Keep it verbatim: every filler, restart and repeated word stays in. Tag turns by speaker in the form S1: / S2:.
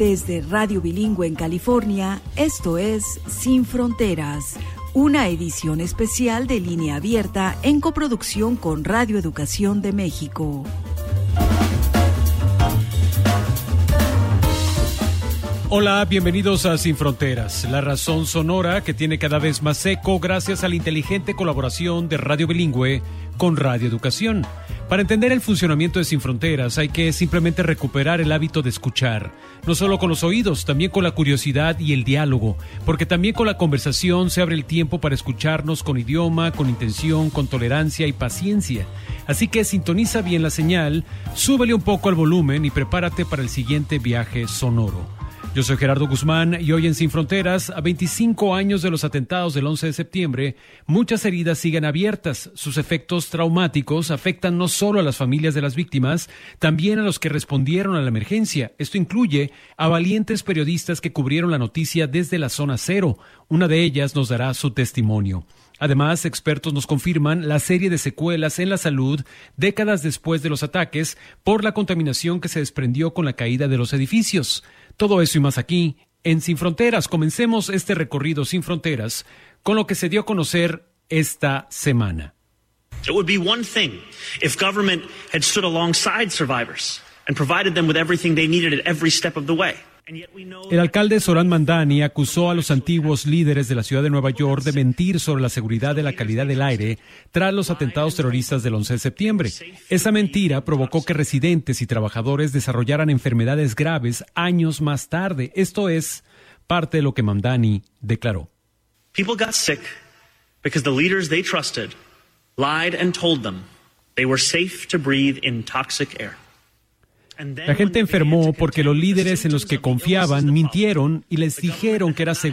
S1: Desde Radio Bilingüe en California, esto es Sin Fronteras, una edición especial de Línea Abierta en coproducción con Radio Educación de México.
S2: Hola, bienvenidos a Sin Fronteras, la razón sonora que tiene cada vez más eco gracias a la inteligente colaboración de Radio Bilingüe con Radio Educación. Para entender el funcionamiento de Sin Fronteras hay que simplemente recuperar el hábito de escuchar, no solo con los oídos, también con la curiosidad y el diálogo, porque también con la conversación se abre el tiempo para escucharnos con idioma, con intención, con tolerancia y paciencia. Así que sintoniza bien la señal, súbele un poco al volumen y prepárate para el siguiente viaje sonoro. Yo soy Gerardo Guzmán y hoy en Sin Fronteras, a veinticinco años de los atentados del once de septiembre, muchas heridas siguen abiertas. Sus efectos traumáticos afectan no solo a las familias de las víctimas, también a los que respondieron a la emergencia. Esto incluye a valientes periodistas que cubrieron la noticia desde la zona cero. Una de ellas nos dará su testimonio. Además, expertos nos confirman la serie de secuelas en la salud décadas después de los ataques por la contaminación que se desprendió con la caída de los edificios. Todo eso y más aquí, en Sin Fronteras. Comencemos este recorrido sin fronteras con lo que se dio a conocer esta semana.
S3: It would be one thing if government had stood alongside survivors and provided them with everything they needed at every step of the way.
S2: El alcalde Zoran Mandani acusó a los antiguos líderes de la ciudad de Nueva York de mentir sobre la seguridad de la calidad del aire tras los atentados terroristas del once de septiembre. Esa mentira provocó que residentes y trabajadores desarrollaran enfermedades graves años más tarde. Esto es parte de lo que Mandani declaró.
S3: People got sick because the leaders they trusted lied and told them they were safe to breathe in toxic air.
S2: La gente enfermó porque los líderes en los que confiaban mintieron y les dijeron que era seguro